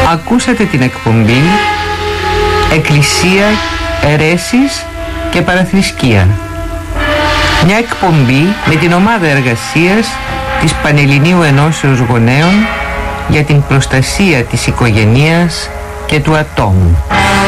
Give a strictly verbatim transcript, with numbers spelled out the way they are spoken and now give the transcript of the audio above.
Ακούσατε την εκπομπή Εκκλησία, Αιρέσεις και Παραθρησκεία. Μια εκπομπή με την ομάδα εργασίας της Πανελληνίου Ενώσεως Γονέων για την προστασία της οικογενείας και του ατόμου.